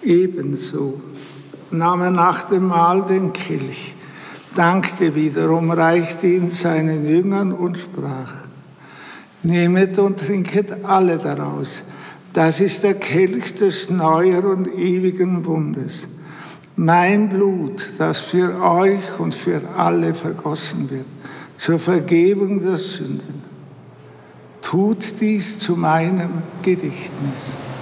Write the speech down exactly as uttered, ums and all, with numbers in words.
Ebenso nahm er nach dem Mahl den Kelch, dankte wiederum, reichte ihn seinen Jüngern und sprach: Nehmet und trinket alle daraus. Das ist der Kelch des neuen und ewigen Bundes. Mein Blut, das für euch und für alle vergossen wird, zur Vergebung der Sünden. Tut dies zu meinem Gedächtnis.